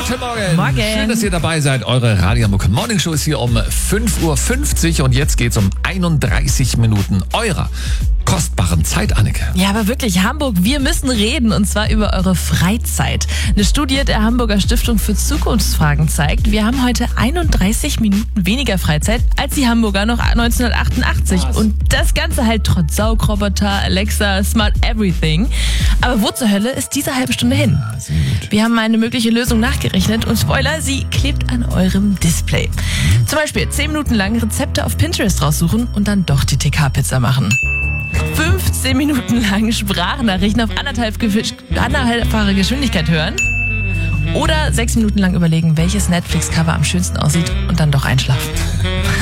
Guten Morgen. Morgen. Schön, dass ihr dabei seid. Eure Radio Hamburg Morning Show ist hier um 5.50 Uhr und jetzt geht's um 31 Minuten eurer kostbaren Zeit, Anneke. Ja, aber wirklich, Hamburg, wir müssen reden und zwar über eure Freizeit. Eine Studie der Hamburger Stiftung für Zukunftsfragen zeigt, wir haben heute 31 Minuten weniger Freizeit als die Hamburger noch 1988. Was? Und das Ganze halt trotz Saugroboter, Alexa, Smart Everything. Aber wo zur Hölle ist diese halbe Stunde hin? Ja, sehr gut. Wir haben eine mögliche Lösung nachgerechnet und Spoiler, sie klebt an eurem Display. Zum Beispiel 10 Minuten lang Rezepte auf Pinterest raussuchen und dann doch die TK-Pizza machen. 15 Minuten lang Sprachnachrichten auf anderthalbfache Geschwindigkeit hören. Oder 6 Minuten lang überlegen, welches Netflix-Cover am schönsten aussieht und dann doch einschlafen.